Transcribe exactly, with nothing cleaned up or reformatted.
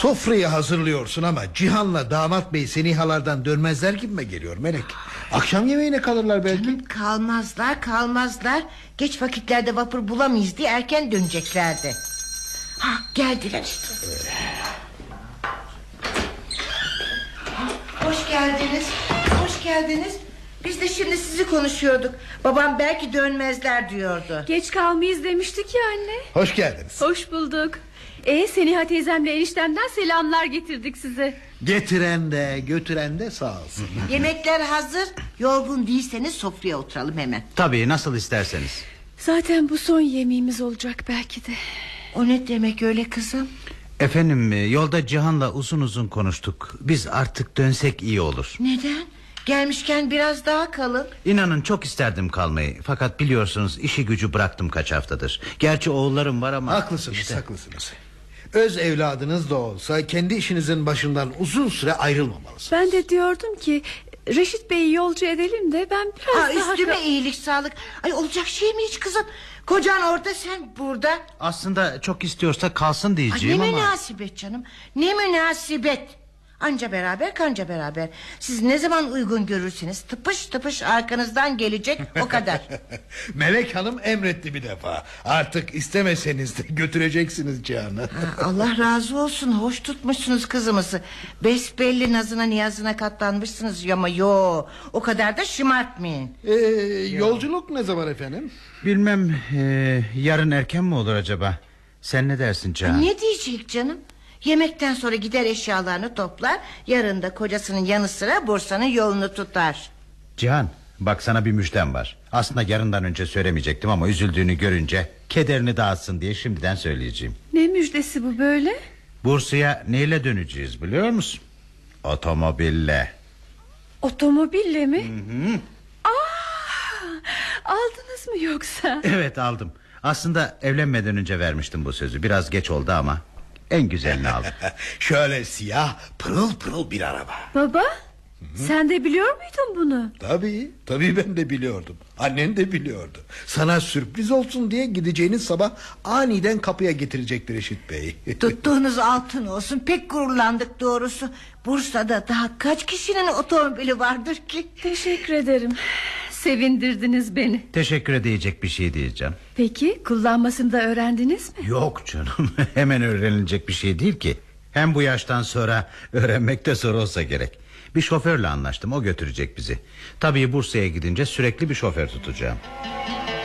Sofrayı hazırlıyorsun ama Cihan'la damat bey senihalardan dönmezler gibime geliyor Melek. Akşam yemeğine kalırlar belki. Canım, kalmazlar kalmazlar. Geç vakitlerde vapur bulamayız diye erken döneceklerdi. Ha, geldiler işte. Hoş geldiniz. Hoş geldiniz. Biz de şimdi sizi konuşuyorduk. Babam belki dönmezler diyordu. Geç kalmayız demiştik ya anne. Hoş geldiniz. Hoş bulduk. Ee, Seniha teyzemle eniştemden selamlar getirdik size. Getiren de götüren de sağ olsun. Yemekler hazır. Yorgun değilseniz sofraya oturalım hemen. Tabii, nasıl isterseniz. Zaten bu son yemeğimiz olacak belki de. O ne demek öyle kızım? Efendim, yolda Cihan'la uzun uzun konuştuk. Biz artık dönsek iyi olur. Neden? Gelmişken biraz daha kalın. İnanın çok isterdim kalmayı. Fakat biliyorsunuz işi gücü bıraktım kaç haftadır. Gerçi oğullarım var ama... Haklısınız işte... haklısınız. Öz evladınız da olsa kendi işinizin başından uzun süre ayrılmamalısınız. Ben de diyordum ki Reşit Bey'i yolcu edelim de ben biraz ha, daha... Üstüme iyilik sağlık. Ay, olacak şey mi hiç kızım? Kocan orada, sen burada. Aslında çok istiyorsa kalsın diyeceğim Ay, ne ama... Ne münasebet canım. Ne münasebet. Anca beraber kanca beraber. Siz ne zaman uygun görürseniz tıpış tıpış arkanızdan gelecek, o kadar. Melek Hanım emretti bir defa. Artık istemeseniz de götüreceksiniz Cihan'ı. Allah razı olsun, hoş tutmuşsunuz kızımızı. Besbelli nazına niyazına katlanmışsınız ama yo, o kadar da şımartmayın. ee, Yolculuk ne zaman efendim? Bilmem, ee, yarın erken mi olur acaba? Sen ne dersin Cihan? Ne diyecek canım? Yemekten sonra gider eşyalarını toplar. Yarın da kocasının yanı sıra Bursa'nın yolunu tutar. Cihan, bak sana bir müjdem var. Aslında yarından önce söylemeyecektim ama üzüldüğünü görünce kederini dağıtsın diye şimdiden söyleyeceğim. Ne müjdesi bu böyle? Bursa'ya neyle döneceğiz biliyor musun? Otomobille. Otomobille mi? Hı hı. Aa, aldınız mı yoksa? Evet, aldım. Aslında evlenmeden önce vermiştim bu sözü. Biraz geç oldu ama en güzelini aldım. Şöyle siyah pırıl pırıl bir araba. Baba, hı-hı, sen de biliyor muydun bunu? Tabii tabii, ben de biliyordum. Annen de biliyordu. Sana sürpriz olsun diye gideceğiniz sabah aniden kapıya getirecektir Reşit Bey. Tuttuğunuz altın olsun, pek gururlandık doğrusu. Bursa'da daha kaç kişinin otomobili vardır ki? Teşekkür ederim. Sevindirdiniz beni. Teşekkür edecek bir şey diyeceğim. Peki kullanmasını da öğrendiniz mi? Yok canım, hemen öğrenilecek bir şey değil ki. Hem bu yaştan sonra öğrenmek de zor olsa gerek. Bir şoförle anlaştım, o götürecek bizi. Tabii Bursa'ya gidince sürekli bir şoför tutacağım.